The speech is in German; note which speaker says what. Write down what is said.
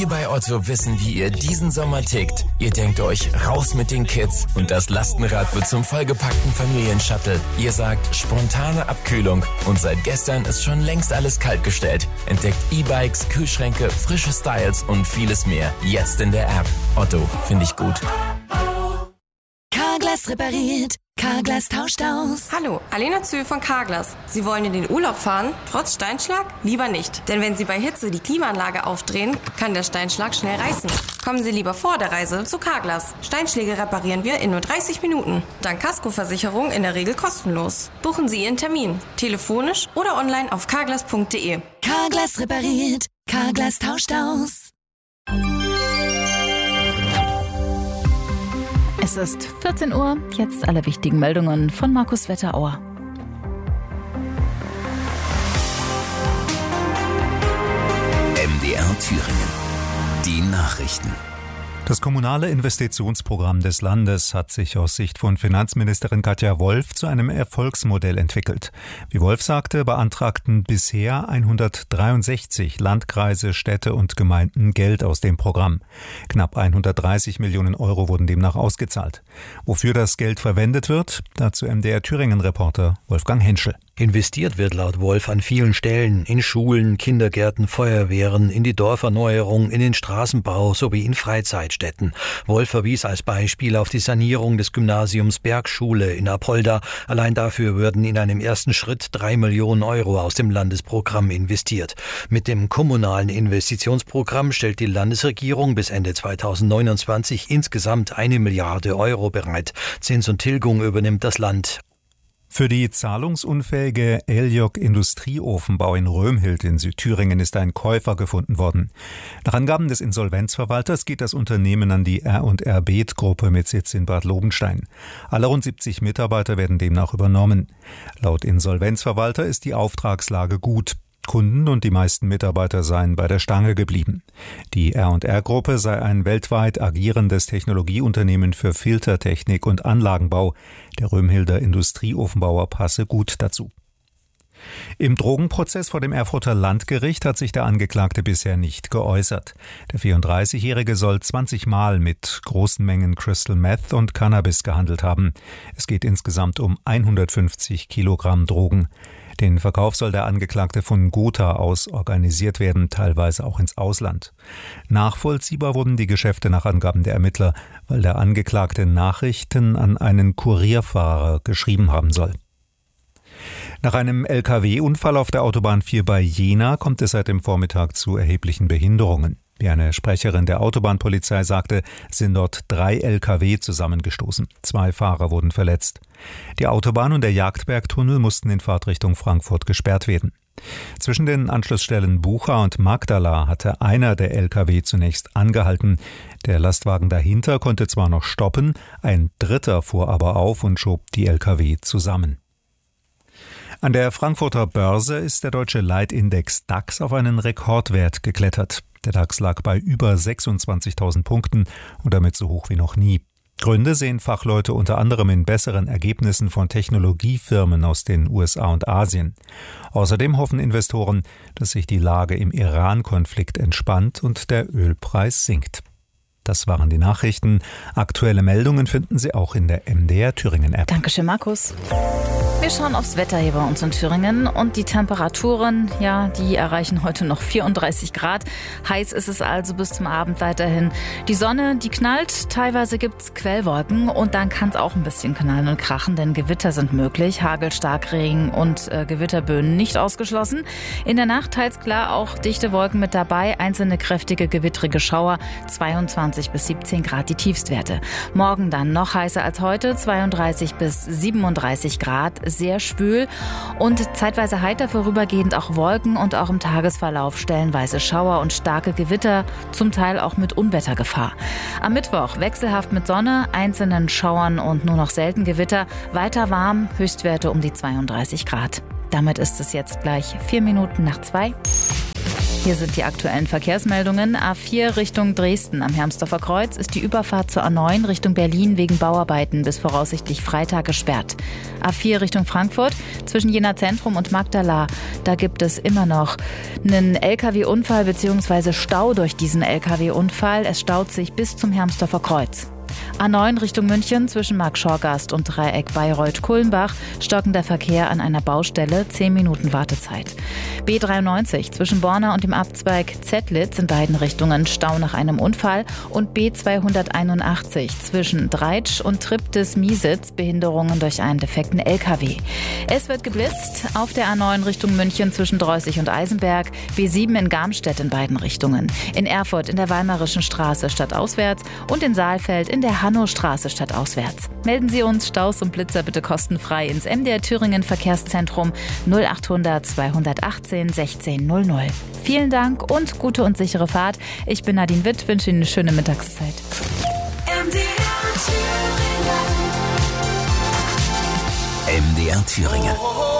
Speaker 1: Wir bei Otto wissen, wie ihr diesen Sommer tickt. Ihr denkt euch, raus mit den Kids und das Lastenrad wird zum vollgepackten Familienshuttle. Ihr sagt, spontane Abkühlung und seit gestern ist schon längst alles kaltgestellt. Entdeckt E-Bikes, Kühlschränke, frische Styles und vieles mehr. Jetzt in der App. Otto, finde ich gut.
Speaker 2: Carglass repariert. Carglass tauscht aus.
Speaker 3: Hallo, Alena Zöhl von Carglass. Sie wollen in den Urlaub fahren? Trotz Steinschlag? Lieber nicht. Denn wenn Sie bei Hitze die Klimaanlage aufdrehen, kann der Steinschlag schnell reißen. Kommen Sie lieber vor der Reise zu Carglass. Steinschläge reparieren wir in nur 30 Minuten. Dank Kaskoversicherung in der Regel kostenlos. Buchen Sie Ihren Termin. Telefonisch oder online auf carglass.de.
Speaker 2: Carglass repariert. Carglass tauscht aus.
Speaker 4: Es ist 14 Uhr, jetzt alle wichtigen Meldungen von Markus Wetterauer.
Speaker 5: MDR Thüringen. Die Nachrichten.
Speaker 6: Das kommunale Investitionsprogramm des Landes hat sich aus Sicht von Finanzministerin Katja Wolf zu einem Erfolgsmodell entwickelt. Wie Wolf sagte, beantragten bisher 163 Landkreise, Städte und Gemeinden Geld aus dem Programm. Knapp 130 Millionen Euro wurden demnach ausgezahlt. Wofür das Geld verwendet wird, dazu MDR Thüringen-Reporter Wolfgang Henschel.
Speaker 7: Investiert wird laut Wolf an vielen Stellen, in Schulen, Kindergärten, Feuerwehren, in die Dorferneuerung, in den Straßenbau sowie in Freizeitstätten. Wolf verwies als Beispiel auf die Sanierung des Gymnasiums Bergschule in Apolda. Allein dafür würden in einem ersten Schritt 3 Millionen Euro aus dem Landesprogramm investiert. Mit dem kommunalen Investitionsprogramm stellt die Landesregierung bis Ende 2029 insgesamt 1 Milliarde Euro bereit. Zins und Tilgung übernimmt das Land.
Speaker 6: Für die zahlungsunfähige Eljok Industrieofenbau in Römhild in Südthüringen ist ein Käufer gefunden worden. Nach Angaben des Insolvenzverwalters geht das Unternehmen an die R&R Beeth-Gruppe mit Sitz in Bad Lobenstein. Alle rund 70 Mitarbeiter werden demnach übernommen. Laut Insolvenzverwalter ist die Auftragslage gut. Kunden und die meisten Mitarbeiter seien bei der Stange geblieben. Die R&R-Gruppe sei ein weltweit agierendes Technologieunternehmen für Filtertechnik und Anlagenbau. Der Römhilder Industrieofenbauer passe gut dazu. Im Drogenprozess vor dem Erfurter Landgericht hat sich der Angeklagte bisher nicht geäußert. Der 34-Jährige soll 20 Mal mit großen Mengen Crystal Meth und Cannabis gehandelt haben. Es geht insgesamt um 150 Kilogramm Drogen. Den Verkauf soll der Angeklagte von Gotha aus organisiert werden, teilweise auch ins Ausland. Nachvollziehbar wurden die Geschäfte nach Angaben der Ermittler, weil der Angeklagte Nachrichten an einen Kurierfahrer geschrieben haben soll. Nach einem Lkw-Unfall auf der Autobahn 4 bei Jena kommt es seit dem Vormittag zu erheblichen Behinderungen. Wie eine Sprecherin der Autobahnpolizei sagte, sind dort 3 Lkw zusammengestoßen. 2 Fahrer wurden verletzt. Die Autobahn und der Jagdbergtunnel mussten in Fahrtrichtung Frankfurt gesperrt werden. Zwischen den Anschlussstellen Bucha und Magdala hatte einer der Lkw zunächst angehalten. Der Lastwagen dahinter konnte zwar noch stoppen, ein dritter fuhr aber auf und schob die Lkw zusammen. An der Frankfurter Börse ist der deutsche Leitindex DAX auf einen Rekordwert geklettert. Der DAX lag bei über 26.000 Punkten und damit so hoch wie noch nie. Gründe sehen Fachleute unter anderem in besseren Ergebnissen von Technologiefirmen aus den USA und Asien. Außerdem hoffen Investoren, dass sich die Lage im Iran-Konflikt entspannt und der Ölpreis sinkt. Das waren die Nachrichten. Aktuelle Meldungen finden Sie auch in der MDR Thüringen-App.
Speaker 4: Dankeschön, Markus. Wir schauen aufs Wetter hier bei uns in Thüringen und die Temperaturen, ja, die erreichen heute noch 34 Grad. Heiß ist es also bis zum Abend weiterhin. Die Sonne, die knallt, teilweise gibt's Quellwolken und dann kann es auch ein bisschen knallen und krachen, denn Gewitter sind möglich. Hagel, Starkregen und Gewitterböen nicht ausgeschlossen. In der Nacht teils klar auch dichte Wolken mit dabei, einzelne kräftige gewittrige Schauer, 22 bis 17 Grad die Tiefstwerte. Morgen dann noch heißer als heute, 32 bis 37 Grad. Sehr schwül und zeitweise heiter, vorübergehend auch Wolken und auch im Tagesverlauf stellenweise Schauer und starke Gewitter, zum Teil auch mit Unwettergefahr. Am Mittwoch wechselhaft mit Sonne, einzelnen Schauern und nur noch selten Gewitter, weiter warm, Höchstwerte um die 32 Grad. Damit ist es jetzt gleich 4 Minuten nach 2. Hier sind die aktuellen Verkehrsmeldungen. A4 Richtung Dresden am Hermsdorfer Kreuz ist die Überfahrt zur A9 Richtung Berlin wegen Bauarbeiten bis voraussichtlich Freitag gesperrt. A4 Richtung Frankfurt zwischen Jena Zentrum und Magdala. Da gibt es immer noch einen LKW-Unfall bzw. Stau durch diesen LKW-Unfall. Es staut sich bis zum Hermsdorfer Kreuz. A9 Richtung München zwischen Markt-Schorgast und Dreieck Bayreuth-Kulmbach stockender Verkehr an einer Baustelle, 10 Minuten Wartezeit. B93 zwischen Borna und dem Abzweig Zettlitz in beiden Richtungen Stau nach einem Unfall und B281 zwischen Dreitsch und Triptis-Miesitz Behinderungen durch einen defekten LKW. Es wird geblitzt auf der A9 Richtung München zwischen Dreußig und Eisenberg, B7 in Garmstedt in beiden Richtungen, in Erfurt in der Weimarischen Straße stadtauswärts und in Saalfeld in der Hannostraße stadtauswärts. Melden Sie uns Staus und Blitzer bitte kostenfrei ins MDR Thüringen Verkehrszentrum 0800 218 1600. Vielen Dank und gute und sichere Fahrt. Ich bin Nadine Witt, wünsche Ihnen eine schöne Mittagszeit.
Speaker 5: MDR Thüringen.